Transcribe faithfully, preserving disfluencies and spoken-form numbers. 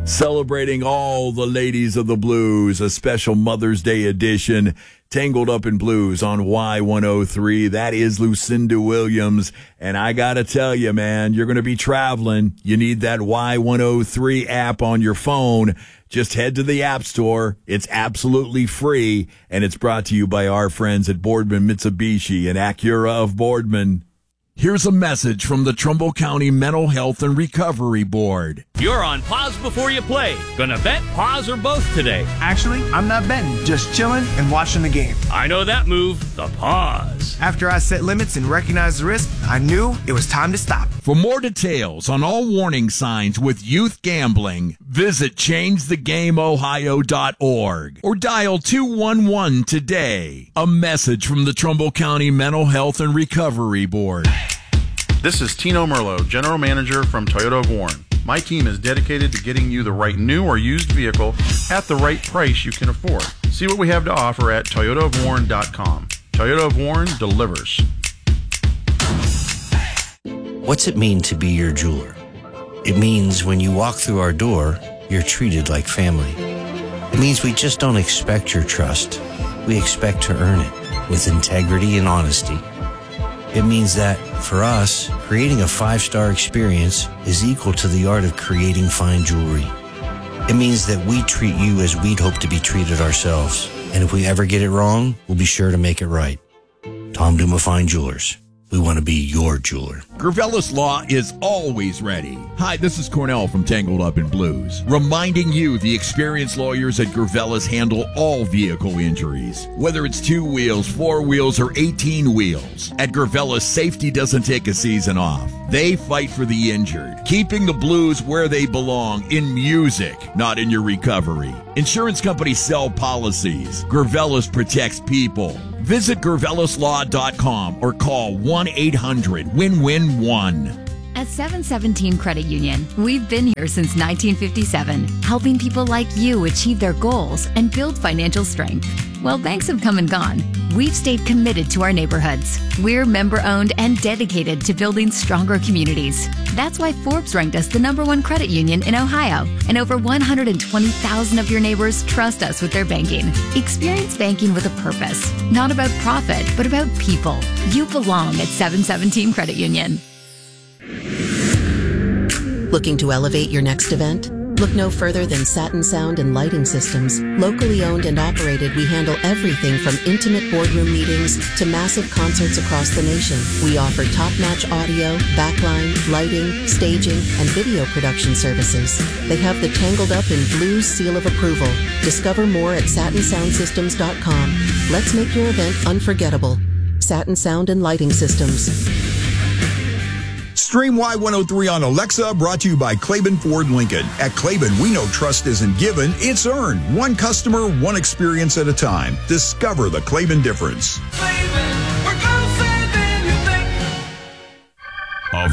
Celebrating all the ladies of the blues, a special Mother's Day edition, Tangled Up in Blues on Y one oh three. That is Lucinda Williams. And I got to tell you, man, you're going to be traveling. You need that Y one oh three app on your phone. Just head to the App Store. It's absolutely free. And it's brought to you by our friends at Boardman Mitsubishi and Acura of Boardman. Here's a message from the Trumbull County Mental Health and Recovery Board. You're on pause before you play. Gonna bet, pause, or both today? Actually, I'm not betting, just chilling and watching the game. I know that move, the pause. After I set limits and recognized the risk, I knew it was time to stop. For more details on all warning signs with youth gambling, visit change the game ohio dot org or dial two one one today. A message from the Trumbull County Mental Health and Recovery Board. This is Tino Merlo, General Manager from Toyota of Warren. My team is dedicated to getting you the right new or used vehicle at the right price you can afford. See what we have to offer at toyota of warren dot com. Toyota of Warren delivers. What's it mean to be your jeweler? It means when you walk through our door, you're treated like family. It means we just don't expect your trust. We expect to earn it with integrity and honesty. It means that, for us, creating a five-star experience is equal to the art of creating fine jewelry. It means that we treat you as we'd hope to be treated ourselves. And if we ever get it wrong, we'll be sure to make it right. Tom Duma Fine Jewelers. We want to be your jeweler. Gervelis Law is always ready. Hi, this is Cornell from Tangled Up in Blues, reminding you the experienced lawyers at Gervelis handle all vehicle injuries. Whether it's two wheels, four wheels, or eighteen wheels, at Gervelis, safety doesn't take a season off. They fight for the injured, keeping the blues where they belong, in music, not in your recovery. Insurance companies sell policies. Gervelis protects people. Visit gervelis law dot com or call one eight hundred win win one. At seven seventeen Credit Union, we've been here since nineteen fifty-seven, helping people like you achieve their goals and build financial strength. While banks have come and gone, we've stayed committed to our neighborhoods. We're member-owned and dedicated to building stronger communities. That's why Forbes ranked us the number one credit union in Ohio, and over one hundred twenty thousand of your neighbors trust us with their banking. Experience banking with a purpose, not about profit, but about people. You belong at seven seventeen Credit Union. Looking to elevate your next event? Look no further than Satin Sound and Lighting Systems. Locally owned and operated, we handle everything from intimate boardroom meetings to massive concerts across the nation. We offer top-notch audio, backline, lighting, staging, and video production services. They have the Tangled Up in Blues seal of approval. Discover more at satin sound systems dot com. Let's make your event unforgettable. Satin Sound and Lighting Systems. Stream Y one oh three on Alexa, brought to you by Claiborne Ford Lincoln. At Claiborne, we know trust isn't given, it's earned. One customer, one experience at a time. Discover the Claiborne difference.